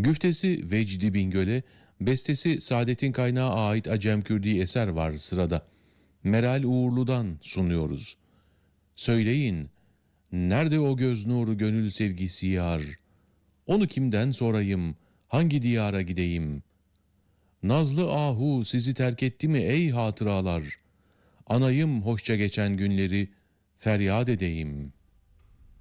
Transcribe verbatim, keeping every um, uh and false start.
Güftesi Vecdi Bingöl'e, bestesi Saadet'in Kaynağı ait Acem Kürdi eser var sırada. Meral Uğurlu'dan sunuyoruz. Söyleyin, nerede o göz nuru gönül sevgisi yar? Onu kimden sorayım, hangi diyara gideyim? Nazlı ahu sizi terk etti mi ey hatıralar? Anayım hoşça geçen günleri, feryat edeyim.''